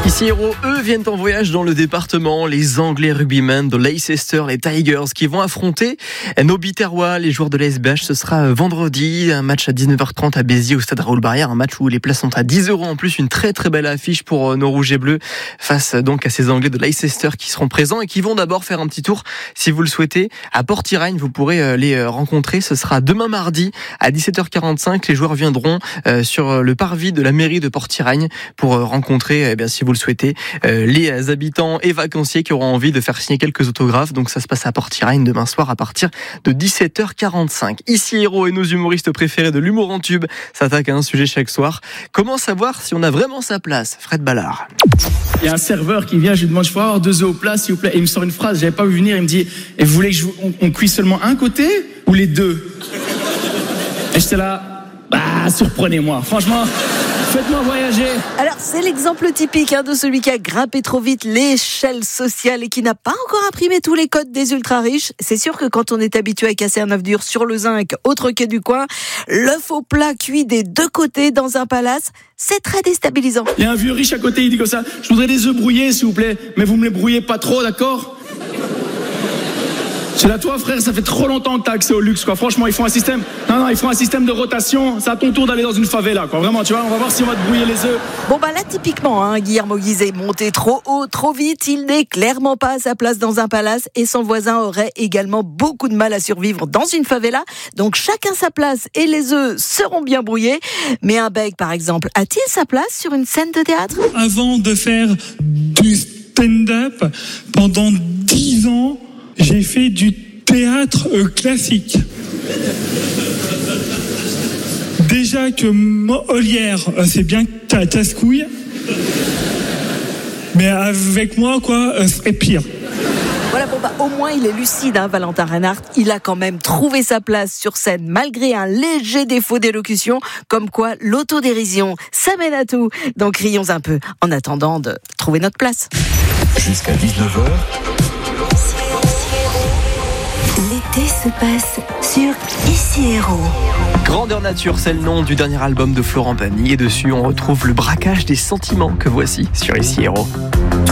Ici Héros, eux viennent en voyage dans le département, les Anglais rugbymen de Leicester, les Tigers, qui vont affronter nos Biterrois, les joueurs de l'ASBH. Ce sera vendredi, un match à 19h30 à Béziers au stade Raoul-Barrière, un match où les places sont à 10 € en plus, une très très belle affiche pour nos Rouges et Bleus face donc à ces Anglais de Leicester qui seront présents et qui vont d'abord faire un petit tour, si vous le souhaitez, à Portiragne. Vous pourrez les rencontrer, ce sera demain mardi à 17h45. Les joueurs viendront sur le parvis de la mairie de Portiragne pour rencontrer, si vous le souhaitez, les habitants et vacanciers qui auront envie de faire signer quelques autographes. Donc ça se passe à Portiragne demain soir à partir de 17h45. Ici Héros et nos humoristes préférés de l'humour en tube s'attaquent à un sujet chaque soir. Comment savoir si on a vraiment sa place? Fred Ballard. Il y a un serveur qui vient, je lui demande, je peux avoir 2 œufs au plat s'il vous plaît, et il me sort une phrase, j'avais pas vu venir, il me dit, et vous voulez que on cuise seulement un côté ou les deux? Et j'étais là, surprenez-moi, franchement. Faites-moi voyager. Alors, c'est l'exemple typique de celui qui a grimpé trop vite l'échelle sociale et qui n'a pas encore imprimé tous les codes des ultra-riches. C'est sûr que quand on est habitué à casser un œuf dur sur le zinc, autre quai du coin, l'œuf au plat cuit des deux côtés dans un palace, c'est très déstabilisant. Il y a un vieux riche à côté, il dit comme ça, je voudrais des œufs brouillés s'il vous plaît, mais vous me les brouillez pas trop, d'accord? C'est là, toi, frère, ça fait trop longtemps que t'as accès au luxe, quoi. Franchement, ils font un système. Non, ils font un système de rotation. C'est à ton tour d'aller dans une favela, quoi. Vraiment, tu vois, on va voir si on va te brouiller les œufs. Bon, là, typiquement, Guillermo Guizet est monté trop haut, trop vite. Il n'est clairement pas à sa place dans un palace et son voisin aurait également beaucoup de mal à survivre dans une favela. Donc, chacun sa place et les œufs seront bien brouillés. Mais un bec, par exemple, a-t-il sa place sur une scène de théâtre? Avant de faire du stand-up, pendant 10 ans, j'ai fait du théâtre classique. Déjà que Molière, c'est bien casse-couille, mais avec moi, c'est pire. Voilà, au moins il est lucide, Valentin Reinhardt. Il a quand même trouvé sa place sur scène malgré un léger défaut d'élocution, comme quoi l'autodérision, ça mène à tout. Donc rions un peu en attendant de trouver notre place. Jusqu'à 19h. L'été se passe sur Ici Héros. Grandeur nature, c'est le nom du dernier album de Florent Pagny. Et dessus, on retrouve le braquage des sentiments que voici sur Ici Héros.